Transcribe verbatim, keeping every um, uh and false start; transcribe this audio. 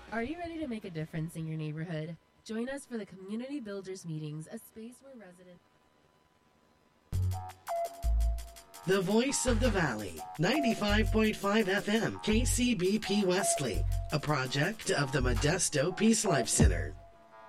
Are you ready to make a difference in your neighborhood? Join us for the Community Builders Meetings, a space where residents... The Voice of the Valley, ninety-five point five F M, K C B P Wesley, a project of the Modesto Peace Life Center.